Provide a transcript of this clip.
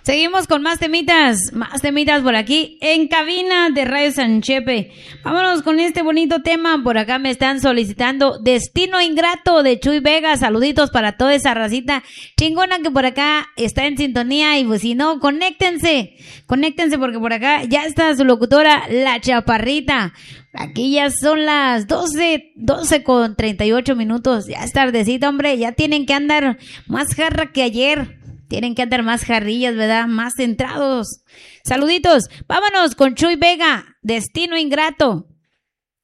Seguimos con más temitas por aquí en cabina de Radio San Chepe. Vámonos con este bonito tema. Por acá me están solicitando Destino Ingrato de Chuy Vega. Saluditos para toda esa racita chingona que por acá está en sintonía. Y pues si no, conéctense porque por acá ya está su locutora, La Chaparrita. Aquí ya son las 12 con 38 minutos. Ya es tardecita, hombre. Ya tienen que andar más jarra que ayer. Tienen que andar más jarrillas, ¿verdad? Más centrados. Saluditos. Vámonos con Chuy Vega. Destino Ingrato.